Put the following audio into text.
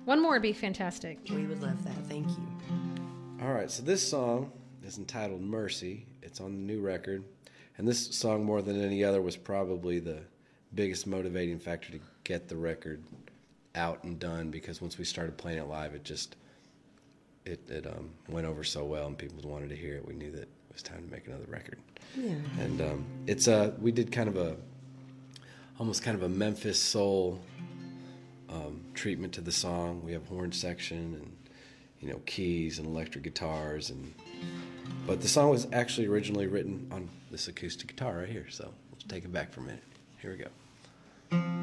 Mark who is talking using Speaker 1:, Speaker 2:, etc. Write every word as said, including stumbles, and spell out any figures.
Speaker 1: One more would be fantastic.
Speaker 2: We would love that. Thank you.
Speaker 3: All right, so this song is entitled Mercy. It's on the new record. And this song, more than any other, was probably the biggest motivating factor to get the record out and done, because once we started playing it live, it just it, it um, went over so well and people wanted to hear it. We knew that it was time to make another record.
Speaker 2: Yeah.
Speaker 3: And um, it's uh, we did kind of a, almost kind of a Memphis soul um, treatment to the song. We have horn section and, you know, keys and electric guitars, and but the song was actually originally written on this acoustic guitar right here. So let's take it back for a minute. Here we go.